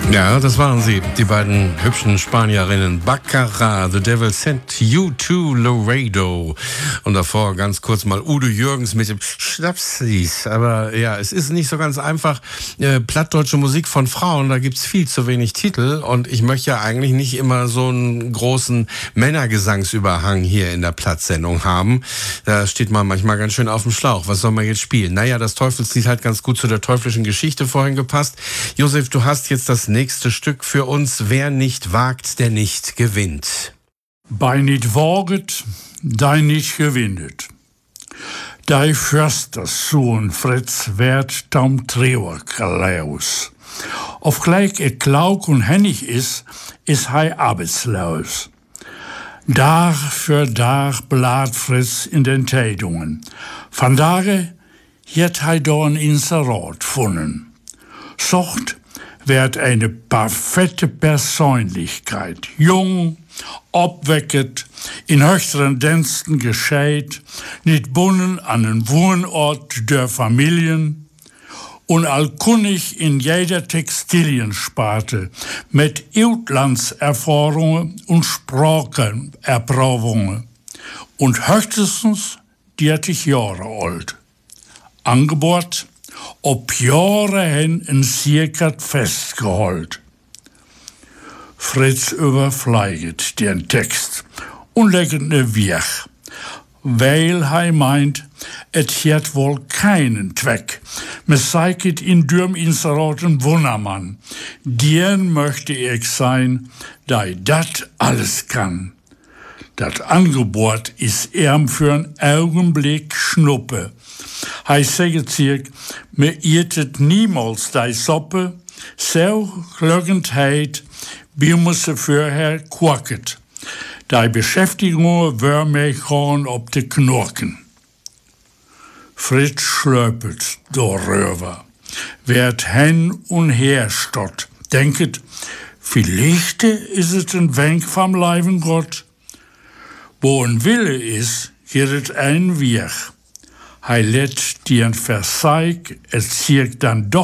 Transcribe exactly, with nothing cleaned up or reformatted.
Ja, das waren sie, die beiden hübschen Spanierinnen. Baccarat, The Devil Sent You to Laredo. Und davor ganz kurz mal Udo Jürgens mit dem Schnapslied. Aber ja, es ist nicht so ganz einfach. Äh, plattdeutsche Musik von Frauen, da gibt's viel zu wenig Titel. Und ich möchte ja eigentlich nicht immer so einen großen Männergesangsüberhang hier in der Plattsendung haben. Da steht man manchmal ganz schön auf dem Schlauch. Was soll man jetzt spielen? Naja, das Teufelslied hat ganz gut zu der teuflischen Geschichte vorhin gepasst. Josef, du hast jetzt das nächste Stück für uns. Wer nicht wagt, der nicht gewinnt. Bei nicht waget, dei nicht gewinnet. Dei Förstersohn Fritz werd taum Treeuwer kalaus. Of gleich er klauk und hennig is, is hei arbeitslos. Dag für Dag blaat Fritz in den Tätungen. Van Tage jet hei dorn Inserat funnen. Socht werd eine perfekte Persönlichkeit. Jung, opwecket, in höchsteren Diensten gescheit, nicht bunden an den Wohnort der Familien und allkundig in jeder Textiliensparte mit Auslandserfahrungen und Sprachenerprobungen und höchstens dreißig Jahre alt. Angebot ob Jahre hin in Siekert festgeholt. Fritz überfleiget den Text und legt ne weg, weil hij meint, et het wohl keinen Zweck. Me seiket in dürm inseraten Wundermann. Den möchte ich sein, da dat alles kann. Dat Angebot is erm für einen Augenblick Schnuppe. Hij sagt sich, mir irtet niemals die Soppe, so Glückendheit, wir müssen vorher quacket. Die Beschäftigung wär mir schon ob de Knorken. Fritz schlöpet darüber, werd hen und her stott, denket, vielleicht is es ein Wenk vom Leiben Gott. Wo ein Wille is, geht es ein Weg. Hij let die een verzeik, het zie ik dan doch